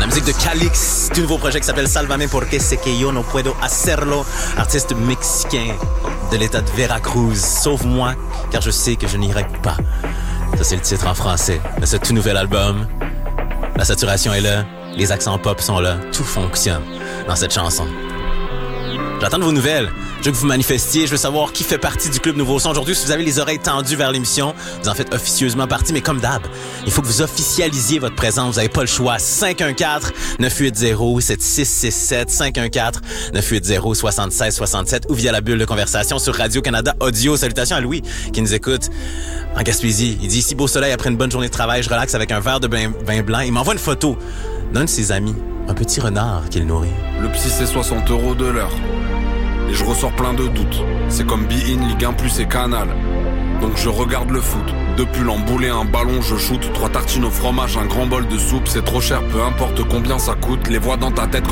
La musique de Calix, tout nouveau projet qui s'appelle Sálvame porque sé que yo no puedo hacerlo. Artiste mexicain de l'état de Veracruz. Sauve-moi, car je sais que je n'irai pas. Ça, c'est le titre en français de ce tout nouvel album. La saturation est là, les accents pop sont là, tout fonctionne dans cette chanson. J'attends de vos nouvelles. Je veux que vous manifestiez. Je veux savoir qui fait partie du Club Nouveau Son. Aujourd'hui, si vous avez les oreilles tendues vers l'émission, vous en faites officieusement partie. Mais comme d'hab, il faut que vous officialisiez votre présence. Vous n'avez pas le choix. 514-980-7667. 514-980-7667 ou via la bulle de conversation sur Radio-Canada Audio. Salutations à Louis qui nous écoute en Gaspésie. Il dit ici, beau soleil après une bonne journée de travail. Je relaxe avec un verre de vin blanc. Il m'envoie une photo d'un de ses amis. Un petit renard qu'il nourrit. Le psy, c'est 60 € de l'heure. Et je ressors plein de doutes. C'est comme Be-In, Ligue 1 Plus et Canal. Donc je regarde le foot. Deux pulls emboulés, un ballon, je shoot. 3 tartines au fromage, un grand bol de soupe. C'est trop cher, peu importe combien ça coûte. Les voix dans ta tête